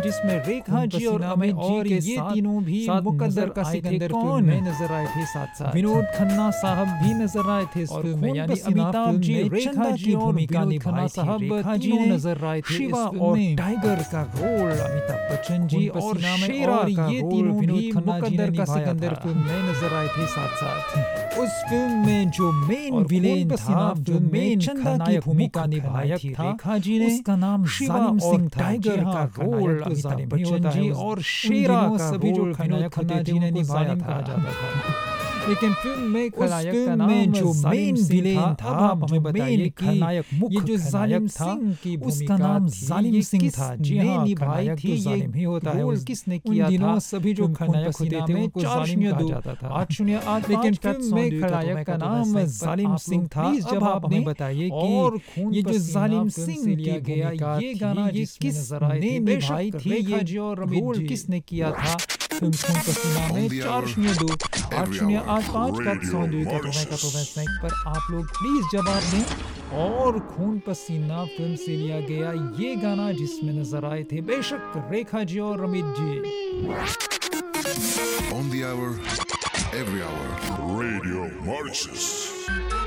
जिसमें रेखा जी और अमित जी के ये तीनों भी मुकद्दर का सिकंदर फिल्म में नजर आए थे साथ साथ। विनोद खन्ना साहब भी नजर आए थे इस फिल्म में, यानी अमिताभ जी, रेखा जी और विनोद खन्ना साहब तीनों नजर आए थे। शिवा और टाइगर का रोल अमिताभ बच्चन जी और शेरा का ये तीनों भी मुकद्दर का सिकंदर फिल्म में नजर आए थे साथ साथ। उस फिल्म में जो मेन विलेन था, जो मेन खलनायक भूमिका निभाया था रेखा जी ने, उसका नाम जालिम सिंह था। टाइगर का रोल अमिताभ बच्चन जी और शेरा का सभी जो खलनायक खन्ना जी ने निभाया था। लेकिन फिल्म में खलनायक का नाम जो मेन विलेन था, आप हमें बताइए खलनायक मुख्य जो जालिम सिंह की उसका नाम जालिम सिंह था। जी हाँ, निभाई थी ये जालिम ही होता है। रोल किसने किया था? सभी जो खलनायक होते थे उनको जालिम कहा जाता था। 808 लेकिन फिल्म में खलनायक का नाम जालिम सिंह था। जब आप हमें बताइए कि ये जो जालिम सिंह लिया गया ये गाना ये किसने निभाई थी, ये रोल किसने किया था? फिल्म खून पसीना में 402 8085 402 पर आप लोग प्लीज जवाब दें। और खून पसीना फिल्म से लिया गया ये गाना जिसमें नजर आए थे बेशक रेखा जी और Amit ji. On the hour, every hour, Radio Mauritius.